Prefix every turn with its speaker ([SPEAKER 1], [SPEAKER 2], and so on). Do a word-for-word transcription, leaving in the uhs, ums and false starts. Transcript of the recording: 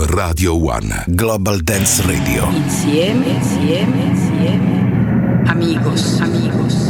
[SPEAKER 1] Radio One. Global Dance Radio.
[SPEAKER 2] Insieme, insieme, insieme. Amigos, amigos.